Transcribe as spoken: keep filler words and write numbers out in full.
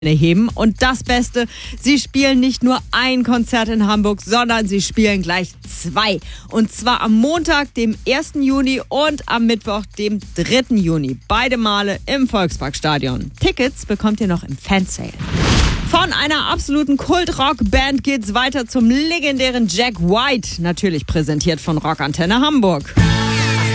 heben. Und das Beste, sie spielen nicht nur ein Konzert in Hamburg, sondern sie spielen gleich zwei. Und zwar am Montag, dem ersten Juni und am Mittwoch, dem dritten Juni. Beide Male im Volksparkstadion. Tickets bekommt ihr noch im Fansale. Von einer absoluten Kult-Rock-Band geht's weiter zum legendären Jack White. Natürlich präsentiert von Rockantenne Hamburg.